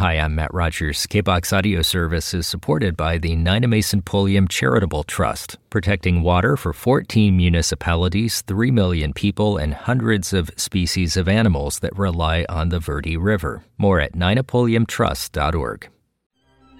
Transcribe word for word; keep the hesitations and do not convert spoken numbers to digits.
Hi, I'm Matt Rogers. K B O X Audio Service is supported by the Nynamaisan Pulliam Charitable Trust, protecting water for fourteen municipalities, three million people, and hundreds of species of animals that rely on the Verde River. More at nynapulliam trust dot org.